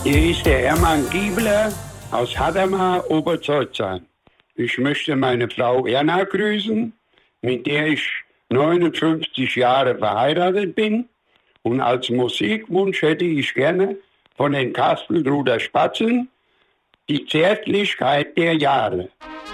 Hier ist der Hermann Giebler aus Hadamar, Oberzollzahn. Ich möchte meine Frau Erna grüßen, mit der ich 59 Jahre verheiratet bin. Und als Musikwunsch hätte ich gerne von den Kastelruther Spatzen die Zärtlichkeit der Jahre.